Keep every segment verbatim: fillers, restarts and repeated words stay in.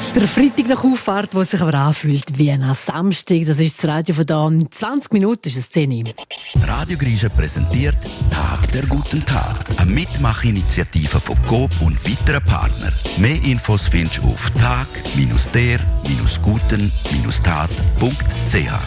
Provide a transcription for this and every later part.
Der Freitag nach Auffahrt, der sich aber anfühlt wie ein Samstag. Das ist das Radio von da. In zwanzig Minuten ist es zehn Uhr. Radio Griechen präsentiert Tag der guten Tat. Eine Mitmachinitiative von Coop und weiteren Partnern. Mehr Infos findest du auf tag der guten tat punkt c h.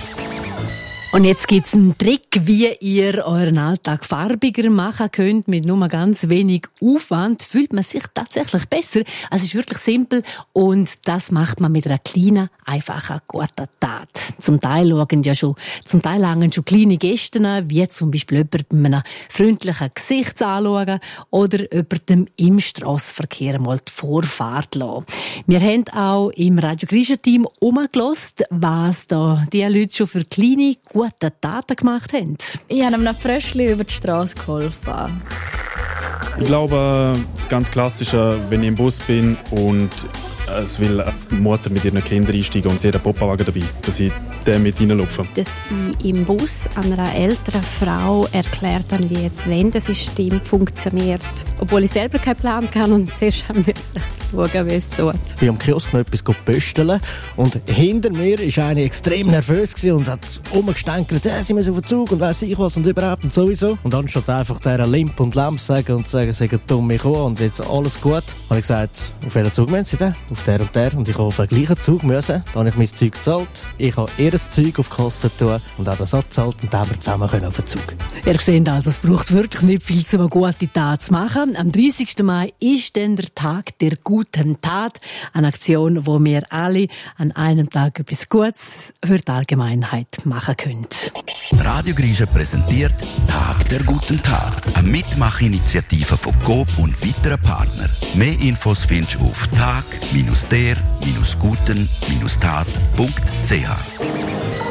Und jetzt gibt es einen Trick, wie ihr euren Alltag farbiger machen könnt. Mit nur ganz wenig Aufwand fühlt man sich tatsächlich besser. Also es ist wirklich simpel und das macht man mit einer kleinen, einfachen, guten Tat. Zum Teil schauen ja schon, zum Teil hängen schon kleine Gesten an, wie zum Beispiel jemand mit einem freundlichen Gesicht anschauen oder jemandem im Strassenverkehr mal die Vorfahrt lassen. Wir haben auch im Radio Griechen Team umgehört, was da die Leute schon für kleine, gute Taten gemacht haben. Ich habe einem Fröschli über die Straße geholfen. Ich glaube, das ganz Klassische, wenn ich im Bus bin und es will eine Mutter mit ihren Kindern einsteigen und sie hat einen Poppenwagen dabei, dass ich den mit reinlupfe. Dass ich im Bus einer älteren Frau erklärt habe, wie jetzt Wendesystem funktioniert. Obwohl ich selber keinen Plan kann und zuerst musste schauen, wie es tut. Ich bin am Kiosk noch etwas pösteln und hinter mir war eine extrem nervös und hat rumgestänkert, äh, sie müssen auf den Zug und weiss ich was und überhaupt und sowieso. Und anstatt einfach dieser Limp und Lamp sagen und sagen, sie sind dumm gekommen und jetzt alles gut, habe ich gesagt, auf welchen Zug müssen Sie denn? Auf der und der. Und ich habe auf den gleichen Zug müssen. Da habe ich mein Zeug gezahlt. Ich habe ihr Zeug auf die Kasse tun und auch das gezahlt. Und dann haben wir zusammen auf den Zug. Ihr seht also, es braucht wirklich nicht viel, um eine gute Tat zu machen. Am dreißigsten Mai ist dann der Tag der guten Tat. Eine Aktion, wo wir alle an einem Tag etwas Gutes für die Allgemeinheit machen können. Radio Griechen präsentiert Tag der guten Tat. Eine Mitmachinitiative von Coop und weiteren Partnern. Mehr Infos findest du auf tag der guten tat punkt c h.